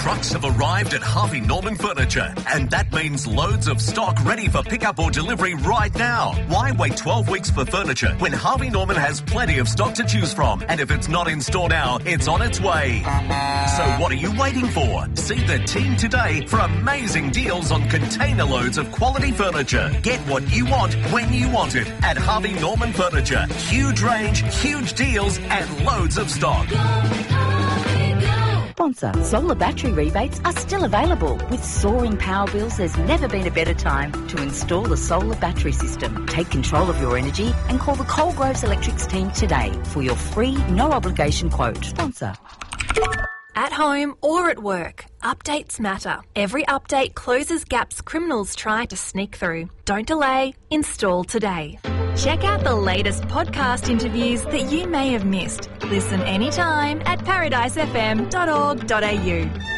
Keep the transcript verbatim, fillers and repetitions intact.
trucks have arrived at Harvey Norman Furniture, and that means loads of stock ready for pickup or delivery right now. Why wait twelve weeks for furniture when Harvey Norman has plenty of stock to choose from? And if it's not in store now, it's on its way. So what are you waiting for? See the team today for amazing deals on container loads of quality furniture. Get what you want when you want it at Harvey Norman Furniture. Huge range, huge deals, and loads of stock. Sponsor. Solar battery rebates are still available. With soaring power bills, there's never been a better time to install a solar battery system. Take control of your energy and call the Coalgroves Electrics team today for your free, no-obligation quote. Sponsor. At home or at work, updates matter. Every update closes gaps criminals try to sneak through. Don't delay, install today. Check out the latest podcast interviews that you may have missed. Listen anytime at paradise f m dot org dot a u.